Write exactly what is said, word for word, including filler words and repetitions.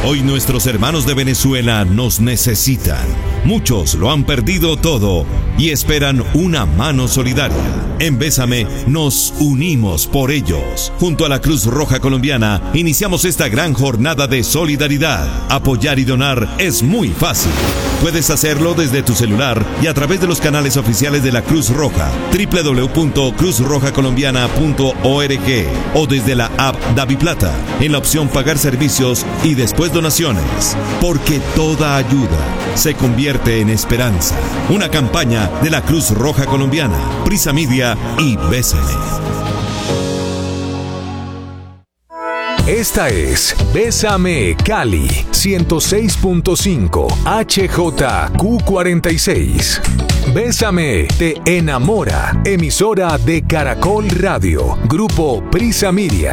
Hoy nuestros hermanos de Venezuela nos necesitan. Muchos lo han perdido todo y esperan una mano solidaria. En Bésame nos unimos por ellos. Junto a la Cruz Roja Colombiana iniciamos esta gran jornada de solidaridad. Apoyar y donar es muy fácil. Puedes hacerlo desde tu celular y a través de los canales oficiales de la Cruz Roja, doble u doble u doble u punto cruz roja colombiana punto org, o desde la app DaviPlata, en la opción Pagar servicios y después donaciones. Porque toda ayuda se convierte en esperanza. Una campaña de la Cruz Roja Colombiana, Prisa Media y Bésame. Esta es Bésame Cali ciento seis punto cinco H J Q cuarenta y seis. Bésame te enamora. Emisora de Caracol Radio. Grupo Prisa Media.